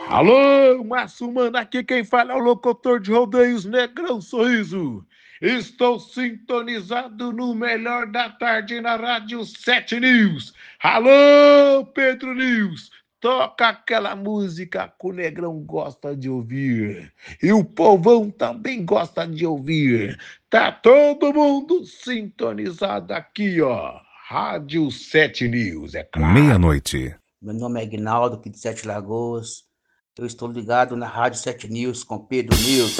Alô, Márcio Mano, aqui quem fala é o locutor de rodeios Negrão Sorriso. Estou sintonizado no melhor da tarde na Rádio 7 News. Alô, Pedro News, toca aquela música que o Negrão gosta de ouvir. E o povão também gosta de ouvir. Tá todo mundo sintonizado aqui, ó. Rádio 7 News, é claro. Meia-noite. Meu nome é Aguinaldo, aqui de Sete Lagoas. Eu estou ligado na Rádio 7 News com Pedro News.